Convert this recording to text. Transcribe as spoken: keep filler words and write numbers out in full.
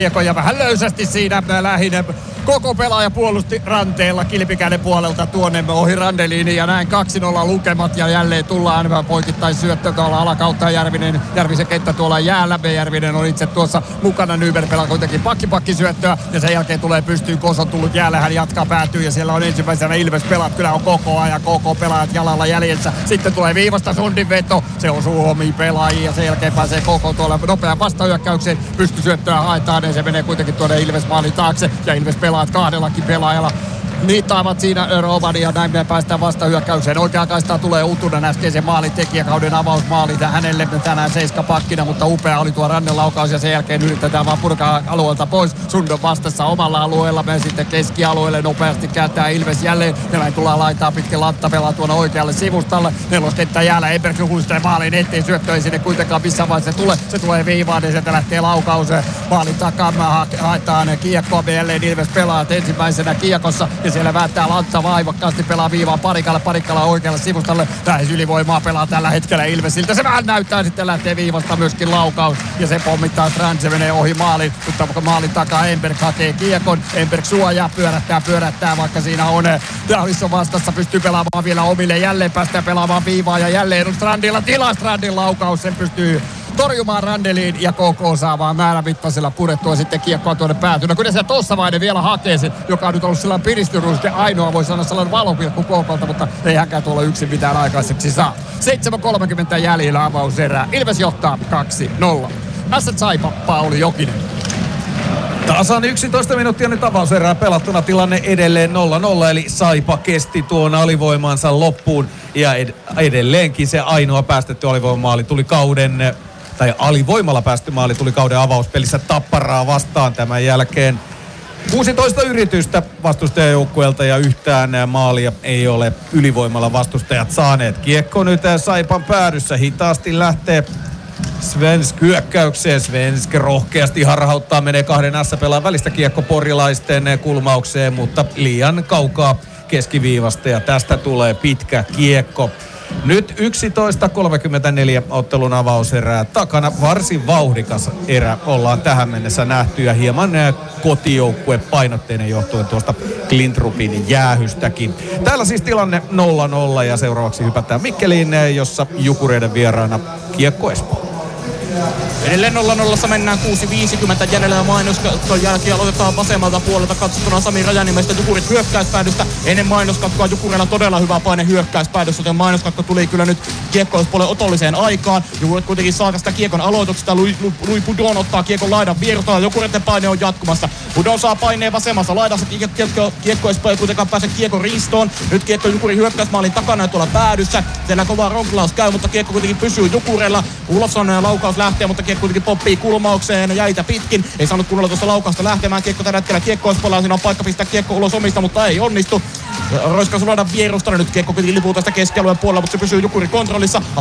kiekon ja vähän löysästi siinä lähinnä. Koko pelaaja puolusti Ranteella Kilpikäinen puolelta tuonne ohi Randeliini ja näin kaksi nolla lukemat ja jälleen tullaan poikittais syöttö kaula alakautta Järvinen. Järvisen kenttä tuolla jäällä. Järvinen on itse tuossa mukana. Nyberg pelaa kuitenkin pakki syöttöä ja sen jälkeen tulee pystyyn. Koso tullut jäällä, hän jatkaa päätyy ja siellä on ensimmäisenä Ilves pelaat. Kyllä on koko ajan koko pelaajat jalalla jäljessä. Sitten tulee viivasta Sundin veto. Se osuu omiin pelaajiin ja sen jälkeen pääsee koko tuolla nopean vastahyökkäykseen. Pystysyöttöä haetaan ja se menee kuitenkin tuonne Ilves maalin taakse ja Ilves pelaat kahdellakin pelaajalla. Niittaavat siinä Roman ja näin me päästään vasta hyökkäykseen. Oikeakaistaan tulee Utunen äskeisen maalin tekijäkauden avausmaali hänelle tänään seiska pakkina, mutta upea oli tuo rannelaukaus ja sen jälkeen yritetään vaan purkaa alueelta pois. Sundon vastassa omalla alueella, me sitten keskialueelle nopeasti kääntää Ilves jälleen. Ja näin tullaan laitaa pitkin latta pelaa tuonne oikealle sivustalle. Neloskenttä jäällä Emberg huistelee maalin eteen, syöttö ei sinne kuitenkaan missään vaiheessa tule. Se tulee viivaan ja sieltä lähtee laukaus. Maalin takaa haetaan kiekkoa jälleen Ilves pelaat ensimmäisenä kiekossa. Ja siellä vääntää Lantsa vaivakkaasti, pelaa viivaan Parikalle, Parikkala oikealle sivustalle. Lähes ylivoimaa pelaa tällä hetkellä Ilvesiltä. Se vähän näyttää, sitten lähtee viivasta myöskin laukaus. Ja se pommittaa Strand, se menee ohi maalin. Mutta maalin takaa Emberg hakee kiekon. Emberg suojaa, pyörättää, pyörättää, vaikka siinä on Davisson vastassa. Pystyy pelaamaan vielä omille, jälleen päästään pelaamaan viivaa ja jälleen on Strandilla tila. Strandin laukaus, sen pystyy torjumaan Randeliin ja K K saa vaan määrämittaisella purettua sitten kiekkoa tuonne päätyyn. No kyllä se Tossavainen vielä hakee sen, joka on nyt ollut sellainen piristyruus ja ainoa voi sanoa sellainen valopilkku K K:lta, mutta ei hänkään tuolla yksin mitään aikaiseksi saa. seitsemän kolmekymmentä jäljellä avauserää. Ilves johtaa kaksi nolla. Ässät Saipa, Pauli Jokinen. Tasan yksitoista minuuttia nyt avauserää pelattuna, tilanne edelleen nolla nolla, eli Saipa kesti tuon alivoimansa loppuun ja ed- edelleenkin se ainoa päästetty alivoimamaali tuli kauden, tai alivoimalla päästy maali tuli kauden avauspelissä Tapparaa vastaan tämän jälkeen. kuusitoista yritystä vastustajajoukkueelta ja yhtään maalia ei ole ylivoimalla vastustajat saaneet. Kiekko nyt Saipan päädyssä, hitaasti lähtee Svensk hyökkäykseen. Svensk rohkeasti harhauttaa, menee kahden S-pelaan välistä kiekko porilaisten kulmaukseen, mutta liian kaukaa keskiviivasta ja tästä tulee pitkä kiekko. Nyt yksitoista kolmekymmentäneljä ottelun avauserää takana. Varsin vauhdikas erä ollaan tähän mennessä nähty ja hieman kotijoukkue painotteinen johtuen tuosta Klintrupin jäähystäkin. Täällä siis tilanne nolla nolla ja seuraavaksi hypätään Mikkeliin, jossa Jukureiden vieraana Kiekko Espoo. Edelleen nolla nolla mennään kuusi viisikymmentä jäljellä ja mainoskatkoon jälkeen aloitetaan vasemmalta puolelta katsottuna Sami Rajaniemestä Jukurit hyökkäyspäädystä. Ennen mainoskatkoa Jukureilla todella hyvä paine hyökkäyspäädyssä, joten mainoskatko tuli kyllä nyt kiekkoispuolen otolliseen aikaan. Jukurit kuitenkin saa tästä kiekon aloituksesta. Louis Boudon ottaa kiekon laidan viertoa. Jukureiden paine on jatkumassa. Boudon saa paineen vasemmassa laidassa. Kiekko, kiekko ei kuitenkaan pääse kiekon ristoon. Nyt kiekko Jukurin hyökkäysmaalin takana ja tuolla päädyssä. Siellä kova ronklaus käy, mutta kiekko kuitenkin pysyy Jukureilla. Ulofsson laukaus lähtee, mutta kiekko kuitenkin poppii kulmaukseen jäitä pitkin. Ei saanut kunnolla tuosta laukausta lähtemään. Kiekko tällä hetkellä kiekkoispuolella. Siinä on paikka pistää kiekko ulos omista, mutta ei onnistu. Roiskaus laidan vierusta. Nyt kiekko kuitenkin lipuu tästä keskialueen puolella, mutta se pysyy Jukurin kontrollissa.